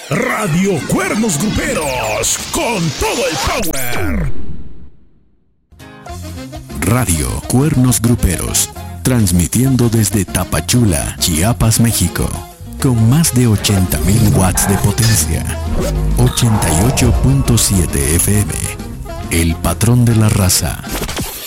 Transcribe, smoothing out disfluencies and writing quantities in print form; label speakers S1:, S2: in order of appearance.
S1: Radio Cuernos Gruperos, con todo el power.
S2: Radio Cuernos Gruperos, transmitiendo desde Tapachula, Chiapas, México, con más de 80,000 watts de potencia. 88.7 FM, el patrón de la raza.